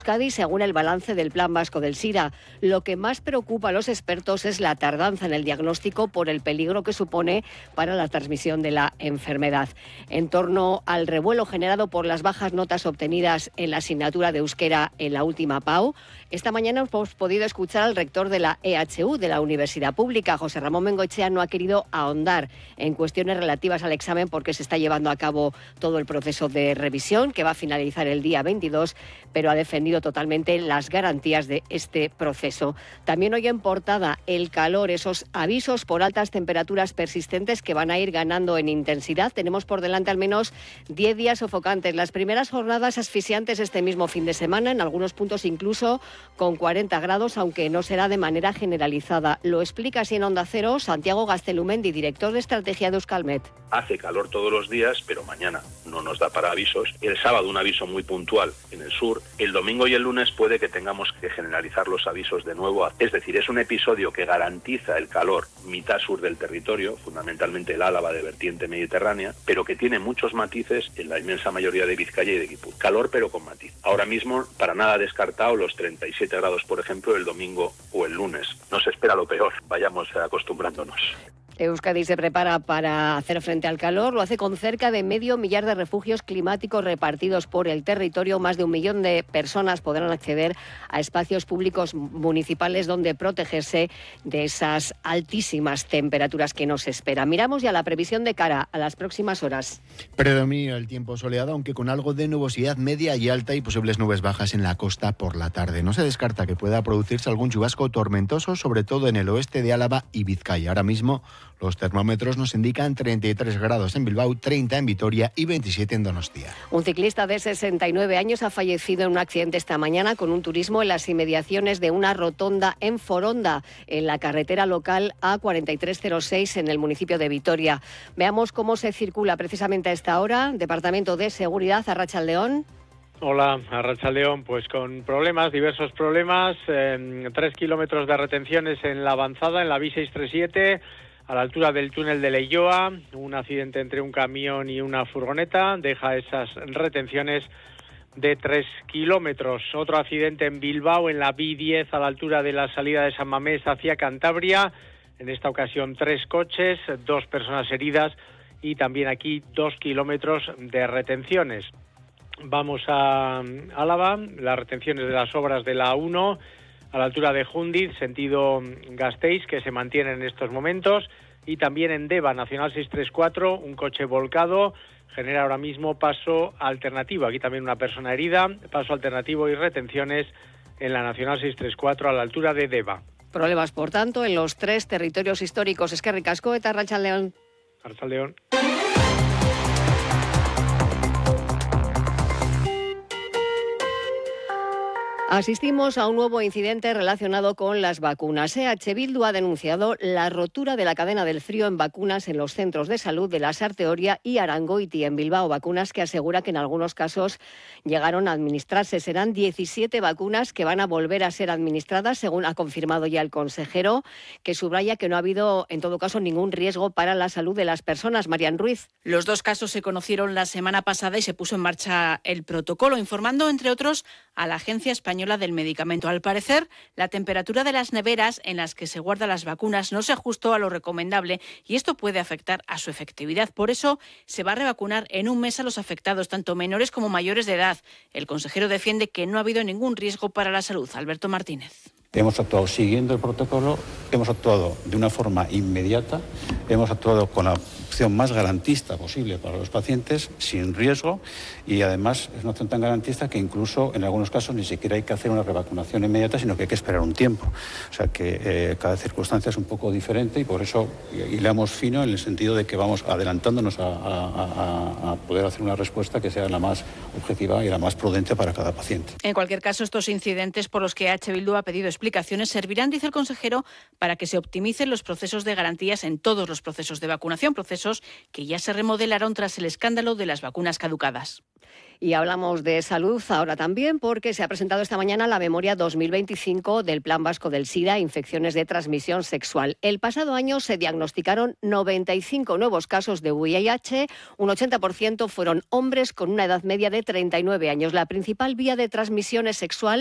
Euskadi, según el balance del Plan Vasco del SIDA. Lo que más preocupa a los expertos es la tardanza en el diagnóstico por el peligro que supone para la transmisión de la enfermedad. En torno al revuelo generado por las bajas notas obtenidas en la asignatura de euskera en la última PAU, esta mañana hemos podido escuchar al rector de la EHU, de la Universidad Pública, José Ramón Bengoechea. No ha querido ahondar en cuestiones relativas al examen porque se está llevando a cabo todo el proceso de revisión, que va a finalizar el día 22, pero ha defendido totalmente las garantías de este proceso. También hoy en portada el calor, esos avisos por altas temperaturas persistentes que van a ir ganando en intensidad. Tenemos por delante al menos 10 días sofocantes. Las primeras jornadas asfixiantes este mismo fin de semana, en algunos puntos incluso con 40 grados, aunque no será de manera generalizada. Lo explica así en Onda Cero Santiago Gaztelumendi, director de estrategia de Euskalmet. Hace calor todos los días, pero mañana no nos da para avisos. El sábado un aviso muy puntual en el sur. El domingo y el lunes puede que tengamos que generalizar los avisos de nuevo. Es decir, es un episodio que garantiza el calor mitad sur del territorio, fundamentalmente el Álava de vertiente mediterránea, pero que tiene muchos matices en la inmensa mayoría de Vizcaya y de Guipúzcoa. Calor pero con matiz. Ahora mismo, para nada descartado los 37 grados, por ejemplo, el domingo o el lunes. Nos espera lo peor, vayamos acostumbrándonos. Euskadi se prepara para hacer frente al calor. Lo hace con cerca de 500.000 de refugios climáticos repartidos por el territorio. Más de 1 millón de personas podrán acceder a espacios públicos municipales donde protegerse de esas altísimas temperaturas que nos esperan. Miramos ya la previsión de cara a las próximas horas. Predomina el tiempo soleado, aunque con algo de nubosidad media y alta y posibles nubes bajas en la costa por la tarde. No se descarta que pueda producirse algún chubasco tormentoso, sobre todo en el oeste de Álava y Vizcaya. Ahora mismo los termómetros nos indican 33 grados en Bilbao, 30 en Vitoria y 27 en Donostia. Un ciclista de 69 años ha fallecido en un accidente esta mañana con un turismo en las inmediaciones de una rotonda en Foronda, en la carretera local A4306 en el municipio de Vitoria. Veamos cómo se circula precisamente a esta hora. Departamento de Seguridad, Arratsaldeon. Hola, Arratsaldeon, pues con problemas, diversos problemas, 3 kilómetros de retenciones en la avanzada, en la B637, a la altura del túnel de Leioa. Un accidente entre un camión y una furgoneta deja esas retenciones de 3 kilómetros. Otro accidente en Bilbao, en la B10, a la altura de la salida de San Mamés hacia Cantabria. En esta ocasión 3 coches, 2 personas heridas y también aquí 2 kilómetros de retenciones. Vamos a Álava, las retenciones de las obras de la A1 a la altura de Jundiz, sentido Gasteiz, que se mantienen en estos momentos, y también en Deva, Nacional 634, un coche volcado genera ahora mismo paso alternativo. Aquí también una persona herida, paso alternativo y retenciones en la Nacional 634 a la altura de Deva. Problemas, por tanto, en los 3 territorios históricos. Eskerrik asko eta Arratsaldeon. Arratsaldeon. Asistimos a un nuevo incidente relacionado con las vacunas. EH Bildu ha denunciado la rotura de la cadena del frío en vacunas en los centros de salud de Lasarte Oria y Arangoiti en Bilbao. Vacunas que asegura que en algunos casos llegaron a administrarse. Serán 17 vacunas que van a volver a ser administradas, según ha confirmado ya el consejero, que subraya que no ha habido, en todo caso, ningún riesgo para la salud de las personas. Marian Ruiz. Los 2 casos se conocieron la semana pasada y se puso en marcha el protocolo, informando, entre otros, a la Agencia Española del Medicamento. Al parecer, la temperatura de las neveras en las que se guardan las vacunas no se ajustó a lo recomendable y esto puede afectar a su efectividad. Por eso, se va a revacunar en un mes a los afectados, tanto menores como mayores de edad. El consejero defiende que no ha habido ningún riesgo para la salud. Alberto Martínez. Hemos actuado siguiendo el protocolo, hemos actuado de una forma inmediata, hemos actuado con la opción más garantista posible para los pacientes, sin riesgo, y además es una opción tan garantista que incluso en algunos casos ni siquiera hay que hacer una revacunación inmediata, sino que hay que esperar un tiempo. O sea que cada circunstancia es un poco diferente y por eso hilamos fino en el sentido de que vamos adelantándonos a poder hacer una respuesta que sea la más objetiva y la más prudente para cada paciente. En cualquier caso, estos incidentes por los que EH Bildu ha pedido explicaciones servirán, dice el consejero, para que se optimicen los procesos de garantías en todos los procesos de vacunación, procesos que ya se remodelaron tras el escándalo de las vacunas caducadas. Y hablamos de salud ahora también porque se ha presentado esta mañana la memoria 2025 del Plan Vasco del SIDA, infecciones de transmisión sexual. El pasado año se diagnosticaron 95 nuevos casos de VIH, un 80% fueron hombres con una edad media de 39 años. La principal vía de transmisión es sexual